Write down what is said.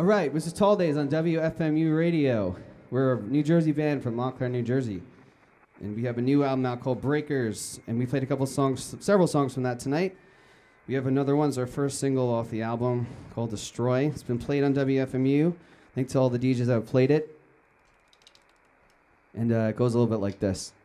All right, this is Tall Days on WFMU Radio. We're a New Jersey band from Montclair, New Jersey. And we have a new album out called Breakers. And we played a couple songs, several songs from that tonight. We have another one, it's our first single off the album called Destroy. It's been played on WFMU. Thanks to all the DJs that have played it. And it goes a little bit like this.